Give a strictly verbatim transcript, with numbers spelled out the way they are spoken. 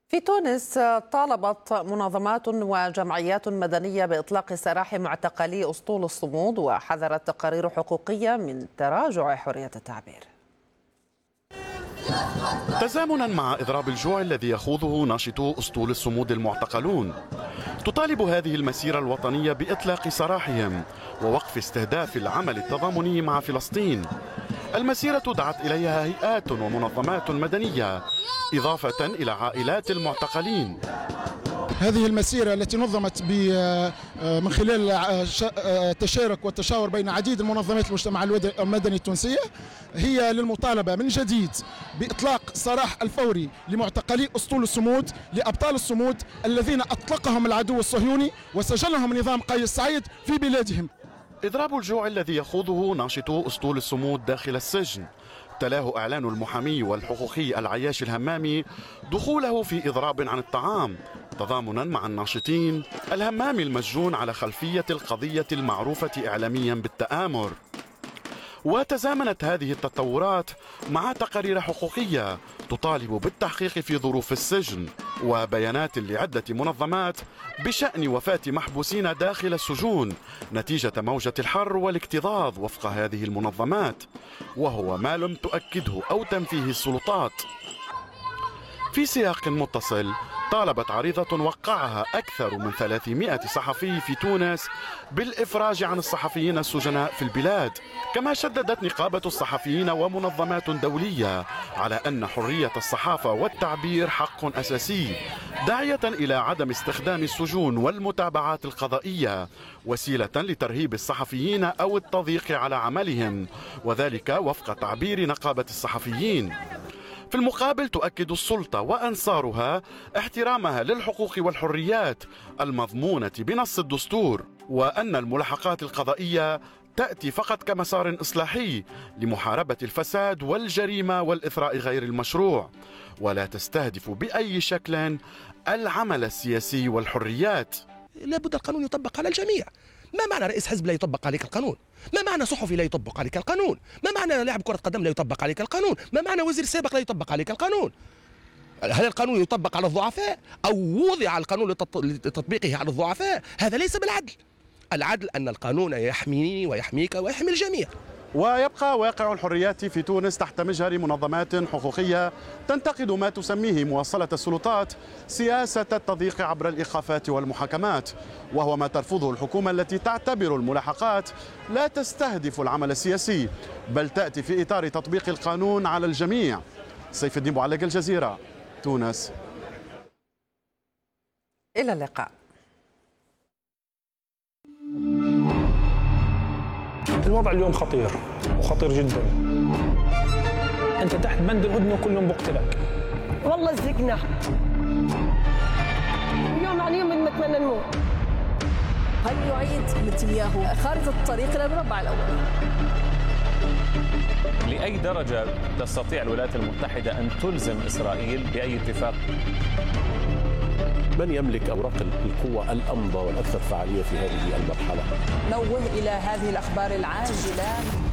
في تونس طالبت منظمات وجمعيات مدنية بإطلاق سراح معتقلي أسطول الصمود، وحذرت تقارير حقوقية من تراجع حرية التعبير. تزامنا مع إضراب الجوع الذي يخوضه ناشطو أسطول الصمود المعتقلون، تطالب هذه المسيرة الوطنية بإطلاق سراحهم ووقف استهداف العمل التضامني مع فلسطين. المسيرة دعت إليها هيئات ومنظمات مدنية إضافة إلى عائلات المعتقلين. هذه المسيرة التي نظمت من خلال التشارك والتشاور بين عديد المنظمات المجتمع المدني التونسية هي للمطالبة من جديد بإطلاق السراح الفوري لمعتقلي أسطول الصمود، لأبطال الصمود الذين أطلقهم العدو الصهيوني وسجنهم نظام قايس سعيد في بلادهم. إضراب الجوع الذي يخوضه ناشطو أسطول الصمود داخل السجن تلاه إعلان المحامي والحقوقي العياش الهمامي دخوله في إضراب عن الطعام، تضامنا مع الناشطين. الهمامي المسجون على خلفية القضية المعروفة إعلاميا بالتآمر. وتزامنت هذه التطورات مع تقارير حقوقية تطالب بالتحقيق في ظروف السجن وبيانات لعدة منظمات بشأن وفاة محبوسين داخل السجون نتيجة موجة الحر والاكتظاظ وفق هذه المنظمات، وهو ما لم تؤكده أو تنفيه السلطات. في سياق متصل، طالبت عريضة وقعها أكثر من ثلاثمائة صحفي في تونس بالإفراج عن الصحفيين السجناء في البلاد، كما شددت نقابة الصحفيين ومنظمات دولية على أن حرية الصحافة والتعبير حق أساسي، داعية إلى عدم استخدام السجون والمتابعات القضائية وسيلة لترهيب الصحفيين أو التضييق على عملهم، وذلك وفق تعبير نقابة الصحفيين. في المقابل تؤكد السلطة وأنصارها احترامها للحقوق والحريات المضمونة بنص الدستور، وأن الملاحقات القضائية تأتي فقط كمسار إصلاحي لمحاربة الفساد والجريمة والإثراء غير المشروع، ولا تستهدف بأي شكل العمل السياسي والحريات. لابد القانون يطبق على الجميع. ما معنى رئيس حزب لا يطبق عليك القانون؟ ما معنى صحفي لا يطبق عليك القانون؟ ما معنى لاعب كرة قدم لا يطبق عليك القانون؟ ما معنى وزير سابق لا يطبق عليك القانون؟ هل القانون يطبق على الضعفاء أو وضع القانون لتطبيقه على الضعفاء؟ هذا ليس بالعدل. العدل أن القانون يحميني ويحميك ويحمي الجميع. ويبقى واقع الحريات في تونس تحت مجهر منظمات حقوقية تنتقد ما تسميه موصلة السلطات سياسة التضييق عبر الإيقافات والمحاكمات، وهو ما ترفضه الحكومة التي تعتبر الملاحقات لا تستهدف العمل السياسي بل تأتي في إطار تطبيق القانون على الجميع. سيف الدين بوعلق، الجزيرة، تونس. إلى اللقاء. الوضع اليوم خطير وخطير جدا. انت تحت بند الهدنه وكلهم بقتلك. والله زقنا يوم عن يوم نتمنى نموت. هل يعيد نتنياهو خارطة الطريق إلى المربع الأول؟ لأي درجة تستطيع الولايات المتحدة أن تلزم إسرائيل بأي اتفاق؟ من يملك أوراق القوة الأمضى والأكثر فعالية في هذه المرحلة؟ نوه إلى هذه الأخبار العاجلة.